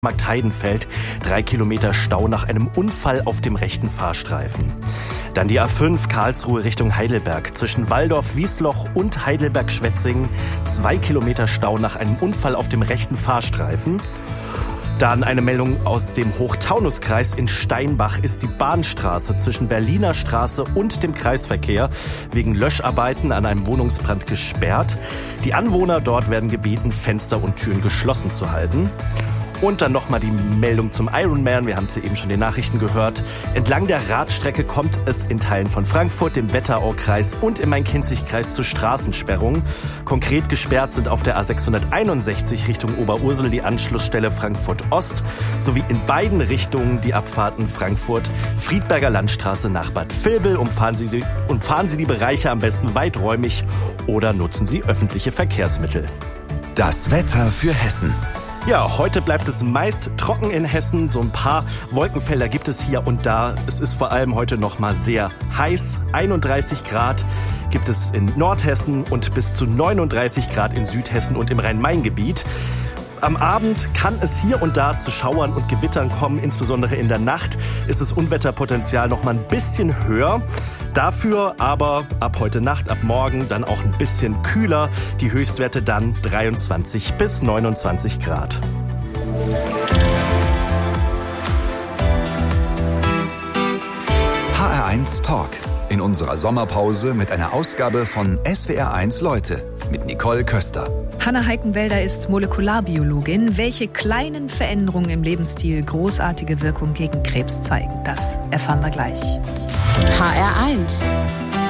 Markt Heidenfeld, 3 Kilometer Stau nach einem Unfall auf dem rechten Fahrstreifen. Dann die A5 Karlsruhe Richtung Heidelberg. Zwischen Walldorf-Wiesloch und Heidelberg-Schwetzingen 2 Kilometer Stau nach einem Unfall auf dem rechten Fahrstreifen. Dann eine Meldung aus dem Hochtaunuskreis. In Steinbach ist die Bahnstraße zwischen Berliner Straße und dem Kreisverkehr wegen Löscharbeiten an einem Wohnungsbrand gesperrt. Die Anwohner dort werden gebeten, Fenster und Türen geschlossen zu halten. Und dann nochmal die Meldung zum Ironman. Wir haben es ja eben schon in den Nachrichten gehört. Entlang der Radstrecke kommt es in Teilen von Frankfurt, dem Wetteraukreis und im Main-Kinzig-Kreis zu Straßensperrungen. Konkret gesperrt sind auf der A661 Richtung Oberursel die Anschlussstelle Frankfurt-Ost sowie in beiden Richtungen die Abfahrten Frankfurt-Friedberger Landstraße nach Bad Vilbel. Umfahren Sie die Bereiche am besten weiträumig oder nutzen Sie öffentliche Verkehrsmittel. Das Wetter für Hessen. Ja, heute bleibt es meist trocken in Hessen. So ein paar Wolkenfelder gibt es hier und da. Es ist vor allem heute noch mal sehr heiß. 31 Grad gibt es in Nordhessen und bis zu 39 Grad in Südhessen und im Rhein-Main-Gebiet. Am Abend kann es hier und da zu Schauern und Gewittern kommen. Insbesondere in der Nacht ist das Unwetterpotenzial noch mal ein bisschen höher. Dafür aber ab heute Nacht, ab morgen dann auch ein bisschen kühler. Die Höchstwerte dann 23 bis 29 Grad. HR1 Talk. In unserer Sommerpause mit einer Ausgabe von SWR1 Leute mit Nicole Köster. Hanna Heikenwälder ist Molekularbiologin. Welche kleinen Veränderungen im Lebensstil großartige Wirkung gegen Krebs zeigen, das erfahren wir gleich. HR1